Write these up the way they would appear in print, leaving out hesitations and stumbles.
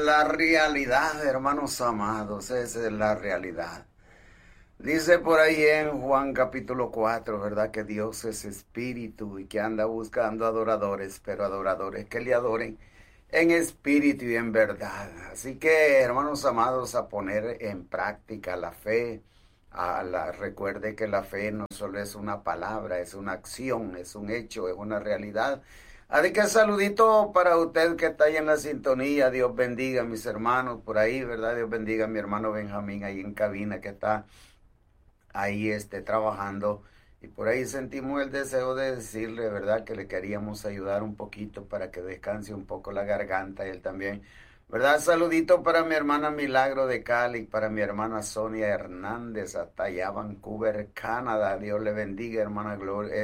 la realidad, hermanos amados, esa es la realidad. Dice por ahí en Juan capítulo 4, ¿verdad? Que Dios es espíritu y que anda buscando adoradores, pero adoradores que le adoren en espíritu y en verdad. Así que, hermanos amados, a poner en práctica la fe. Recuerde que la fe no solo es una palabra, es una acción, es un hecho, es una realidad. Así que saludito para usted que está ahí en la sintonía. Dios bendiga a mis hermanos por ahí, ¿verdad? Dios bendiga a mi hermano Benjamín ahí en cabina que está ahí trabajando. Y por ahí sentimos el deseo de decirle, ¿verdad? Que le queríamos ayudar un poquito para que descanse un poco la garganta y él también. ¿Verdad? Saludito para mi hermana Milagro de Cali, para mi hermana Sonia Hernández, hasta allá Vancouver, Canadá. Dios le bendiga, hermana Gloria,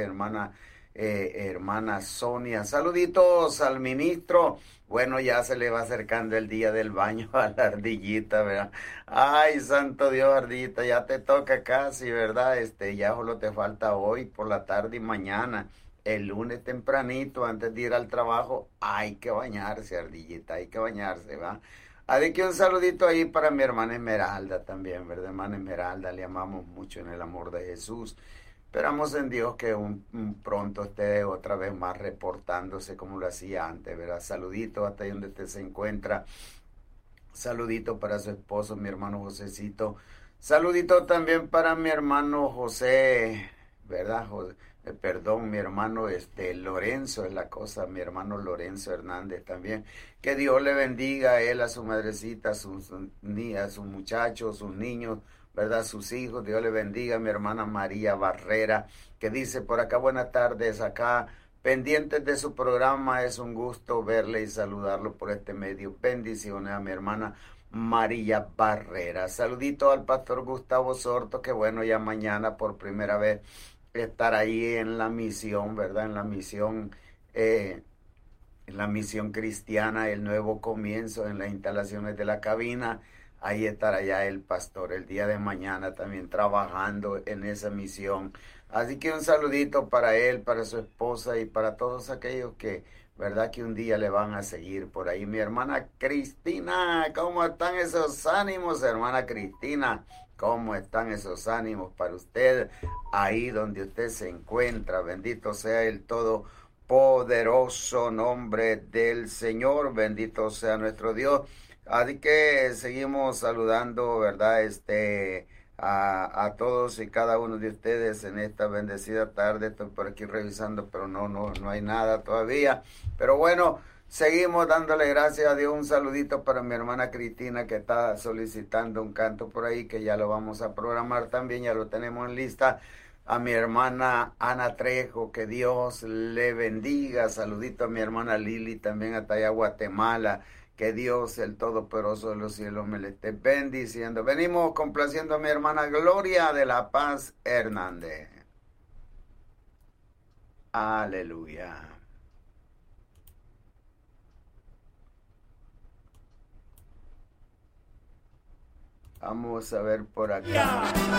hermana Sonia. Saluditos al ministro. Bueno, ya se le va acercando el día del baño a la ardillita, ¿verdad? Ay, santo Dios, ardillita, ya te toca casi, ¿verdad? Ya solo te falta hoy por la tarde y mañana. El lunes tempranito, antes de ir al trabajo, hay que bañarse, ardillita, hay que bañarse, ¿va? Así que un saludito ahí para mi hermana Esmeralda también, ¿verdad? Hermana Esmeralda, le amamos mucho en el amor de Jesús. Esperamos en Dios que pronto esté otra vez más reportándose como lo hacía antes, ¿verdad? Saludito hasta ahí donde usted se encuentra. Saludito para su esposo, mi hermano Josecito. Saludito también para mi hermano José, ¿verdad? Perdón, mi hermano Lorenzo es la cosa, mi hermano Lorenzo Hernández también. Que Dios le bendiga a él, a su madrecita, a sus muchachos, sus niños, ¿verdad? Sus hijos. Dios le bendiga a mi hermana María Barrera, que dice por acá, buenas tardes, acá pendientes de su programa, es un gusto verle y saludarlo por este medio. Bendiciones a mi hermana María Barrera. Saludito al pastor Gustavo Sorto, que bueno, ya mañana por primera vez estar ahí en la misión, ¿verdad? En la misión cristiana, el nuevo comienzo en las instalaciones de la cabina. Ahí estará ya el pastor el día de mañana también trabajando en esa misión. Así que un saludito para él, para su esposa y para todos aquellos que, verdad que un día le van a seguir por ahí. Mi hermana Cristina, ¿cómo están esos ánimos, hermana Cristina? ¿Cómo están esos ánimos para usted ahí donde usted se encuentra? Bendito sea el Todopoderoso nombre del Señor, bendito sea nuestro Dios. Así que seguimos saludando, ¿verdad? A todos y cada uno de ustedes en esta bendecida tarde. Estoy por aquí revisando, pero no hay nada todavía. Pero bueno, seguimos dándole gracias a Dios. Un saludito para mi hermana Cristina que está solicitando un canto por ahí que ya lo vamos a programar también, ya lo tenemos en lista. A mi hermana Ana Trejo, que Dios le bendiga. Saludito a mi hermana Lili también hasta allá Guatemala. Que Dios, el Todopoderoso de los cielos, me le esté bendiciendo. Venimos complaciendo a mi hermana Gloria de la Paz Hernández. Aleluya. Vamos a ver por acá.